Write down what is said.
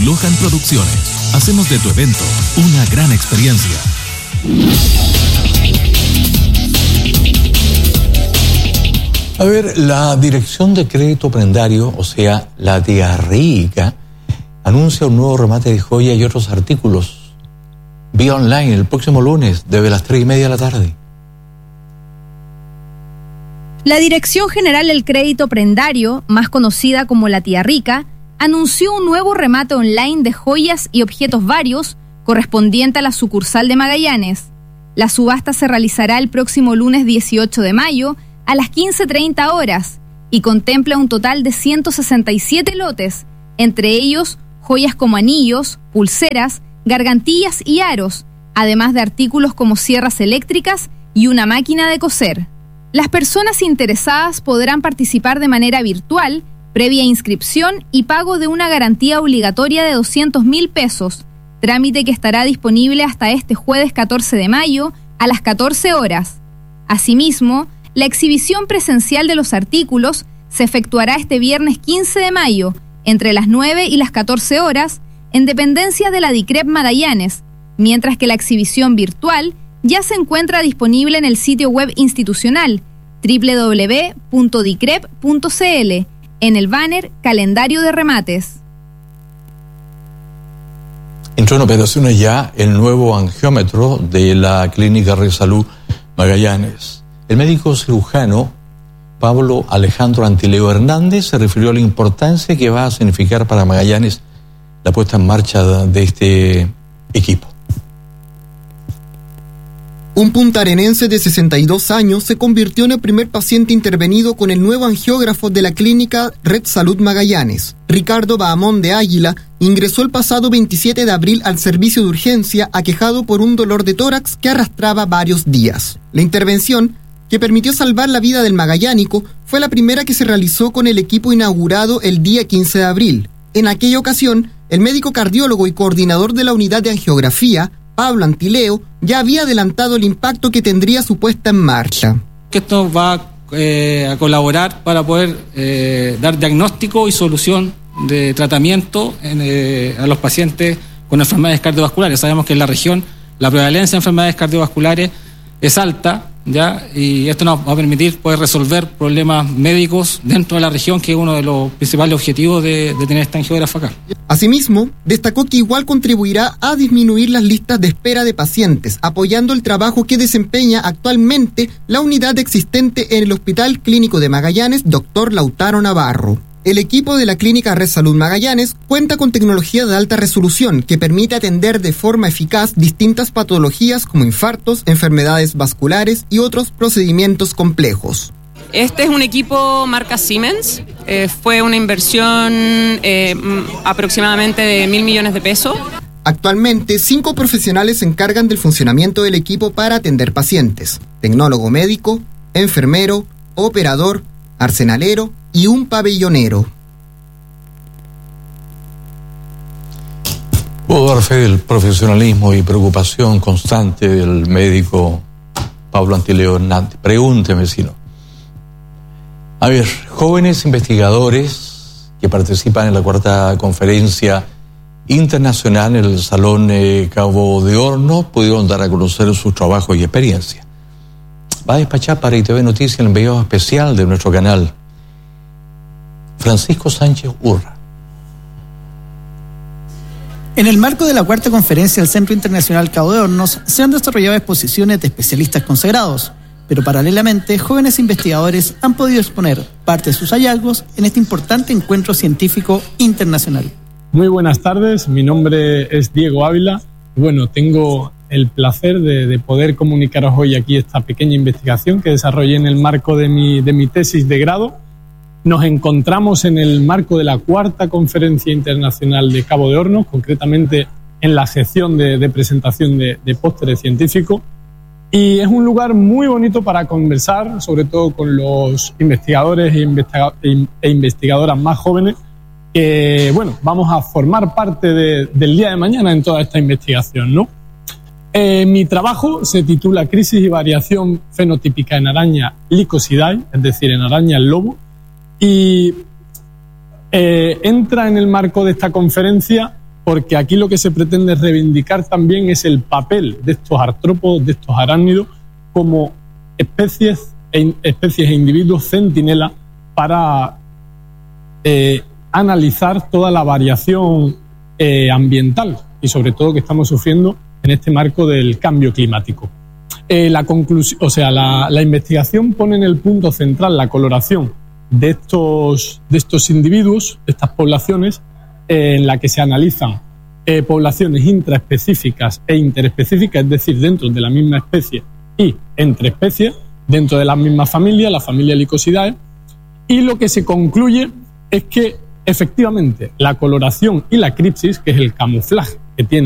Lohan Producciones. Hacemos de tu evento una gran experiencia. A ver, la Dirección de Crédito Prendario, o sea, la DIARRICA, anuncia un nuevo remate de joya y otros artículos vía online el próximo lunes, desde las 3:30 de la tarde. La Dirección General del Crédito Prendario, más conocida como la DIARRICA, anunció un nuevo remate online de joyas y objetos varios correspondiente a la sucursal de Magallanes. La subasta se realizará el próximo lunes 18 de mayo a las 15:30 horas y contempla un total de 167 lotes, entre ellos joyas como anillos, pulseras, gargantillas y aros, además de artículos como sierras eléctricas y una máquina de coser. Las personas interesadas podrán participar de manera virtual, previa inscripción y pago de una garantía obligatoria de 200.000 pesos, trámite que estará disponible hasta este jueves 14 de mayo a las 14 horas. Asimismo, la exhibición presencial de los artículos se efectuará este viernes 15 de mayo, entre las 9 y las 14 horas, en dependencias de la DICREP Magallanes, mientras que la exhibición virtual ya se encuentra disponible en el sitio web institucional www.dicrep.cl, en el banner Calendario de Remates. Entró en operaciones ya el nuevo angiómetro de la Clínica Red Salud Magallanes. El médico cirujano Pablo Alejandro Antileo Hernández se refirió a la importancia que va a significar para Magallanes la puesta en marcha de este equipo. Un puntarenense de 62 años se convirtió en el primer paciente intervenido con el nuevo angiógrafo de la clínica Red Salud Magallanes. Ricardo Bahamón de Águila ingresó el pasado 27 de abril al servicio de urgencia aquejado por un dolor de tórax que arrastraba varios días. La intervención, que permitió salvar la vida del magallánico, fue la primera que se realizó con el equipo inaugurado el día 15 de abril. En aquella ocasión, el médico cardiólogo y coordinador de la unidad de angiografía, Pablo Antileo, ya había adelantado el impacto que tendría su puesta en marcha. Esto va a colaborar para poder dar diagnóstico y solución de tratamiento a los pacientes con enfermedades cardiovasculares. Sabemos que en la región la prevalencia de enfermedades cardiovasculares es alta, ¿ya? Y esto nos va a permitir poder resolver problemas médicos dentro de la región, que es uno de los principales objetivos de tener esta angiógrafa acá. Asimismo, destacó que igual contribuirá a disminuir las listas de espera de pacientes, apoyando el trabajo que desempeña actualmente la unidad existente en el Hospital Clínico de Magallanes, Dr. Lautaro Navarro. El equipo de la Clínica Red Salud Magallanes cuenta con tecnología de alta resolución que permite atender de forma eficaz distintas patologías como infartos, enfermedades vasculares y otros procedimientos complejos. Este es un equipo marca Siemens, fue una inversión aproximadamente de 1.000 millones de pesos. Actualmente, 5 profesionales se encargan del funcionamiento del equipo para atender pacientes: tecnólogo médico, enfermero, operador, arsenalero y un pabellonero. Puedo dar fe del profesionalismo y preocupación constante del médico Pablo Antileo Hernández. Pregúnteme si no. A ver, jóvenes investigadores que participan en la 4ª Conferencia Internacional en el Salón Cabo de Hornos pudieron dar a conocer sus trabajos y experiencias. Va a despachar para ITV Noticias el enviado especial de nuestro canal, Francisco Sánchez Urra. En el marco de la 4ª Conferencia del Centro Internacional Cabo de Hornos se han desarrollado exposiciones de especialistas consagrados, pero paralelamente jóvenes investigadores han podido exponer parte de sus hallazgos en este importante encuentro científico internacional. Muy buenas tardes, mi nombre es Diego Ávila. Bueno, tengo el placer de poder comunicaros hoy aquí esta pequeña investigación que desarrollé en el marco de mi tesis de grado. Nos encontramos en el marco de la 4ª Conferencia Internacional de Cabo de Hornos, concretamente en la sección de presentación de pósteres científicos. Y es un lugar muy bonito para conversar, sobre todo con los investigadores e investigadoras más jóvenes, que, bueno, vamos a formar parte del día de mañana en toda esta investigación, ¿no? Mi trabajo se titula Crisis y variación fenotípica en araña Lycosidae, es decir, en araña lobo, y entra en el marco de esta conferencia porque aquí lo que se pretende reivindicar también es el papel de estos artrópodos, de estos arácnidos, como especies e individuos centinela para analizar toda la variación ambiental y sobre todo que estamos sufriendo en este marco del cambio climático. La investigación pone en el punto central la coloración de estos individuos, de estas poblaciones, en la que se analizan poblaciones intraespecíficas e interespecíficas, es decir, dentro de la misma especie y entre especies, dentro de la misma familia, la familia Lycosidae, y lo que se concluye es que efectivamente la coloración y la cripsis, que es el camuflaje que tiene